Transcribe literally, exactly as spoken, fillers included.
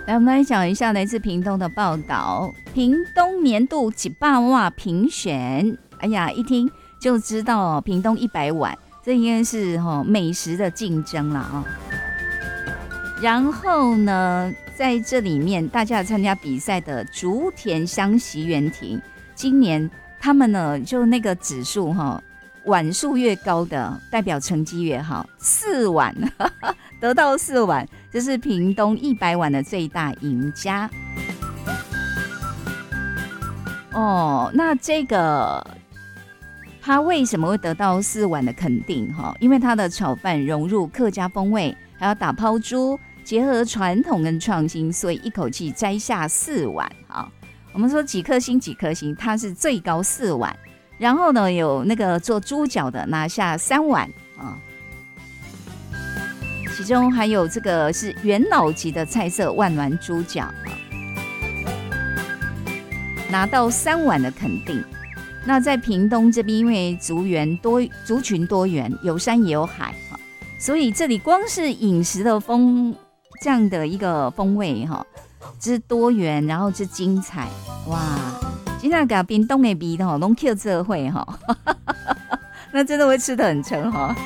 来，我们来讲一下来自屏东的报道。屏东年度一百碗评选，哎呀，一听就知道屏东一百碗，这应该是美食的竞争了啊。然后呢，在这里面大家参加比赛的竹田乡席园亭，今年他们呢就那个指数哈，碗数越高的代表成绩越好，四碗得到四碗，这是屏东一百碗的最大赢家。哦，那这个他为什么会得到四碗的肯定哈？因为他的炒饭融入客家风味，还有打抛猪。结合传统跟创新，所以一口气摘下四碗。好，我们说几颗星几颗星，它是最高四碗。然后呢，有那个做猪脚的拿下三碗啊，其中还有这个是元老级的菜色万峦猪脚啊，拿到三碗的肯定。那在屏东这边，因为族源多族群多元，有山也有海啊，所以这里光是饮食的风。这样的一个风味哈，之多元，然后之精彩，哇！今天给屏东的味哈，拢 Q 这会哈，那真的会吃得很撑哈。